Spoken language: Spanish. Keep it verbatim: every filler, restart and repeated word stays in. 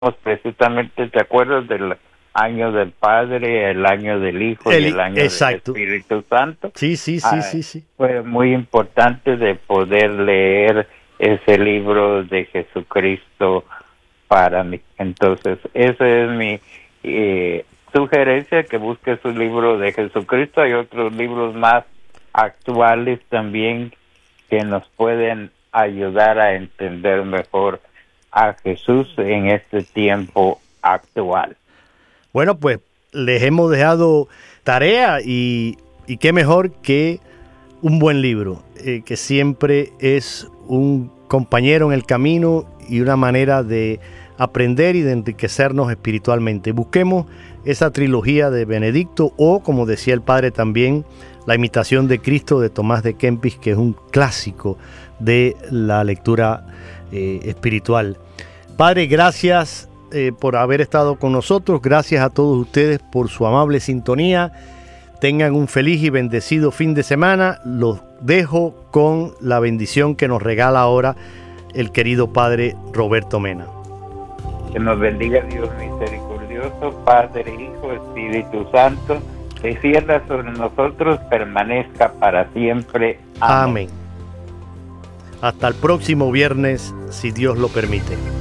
precisamente, ¿te acuerdas del año del Padre, el año del Hijo el, y el año exacto. del Espíritu Santo? Sí, sí, sí, ah, sí, sí. Fue muy importante de poder leer ese libro de Jesucristo para mí. Entonces, esa es mi eh, sugerencia, que busques un libro de Jesucristo. Hay otros libros más actuales también que nos pueden ayudar a entender mejor a Jesús en este tiempo actual. Bueno, pues les hemos dejado tarea y, y qué mejor que un buen libro, eh, que siempre es un compañero en el camino y una manera de aprender y de enriquecernos espiritualmente. Busquemos esa trilogía de Benedicto, o como decía el padre también, La imitación de Cristo de Tomás de Kempis, que es un clásico de la lectura eh, espiritual. Padre, gracias eh, por haber estado con nosotros, gracias a todos ustedes por su amable sintonía. Tengan un feliz y bendecido fin de semana. Los dejo con la bendición que nos regala ahora el querido Padre Roberto Mena. Que nos bendiga Dios misericordioso, Padre, Hijo, Espíritu Santo, descienda sobre nosotros, permanezca para siempre. Amén. Amén. Hasta el próximo viernes, si Dios lo permite.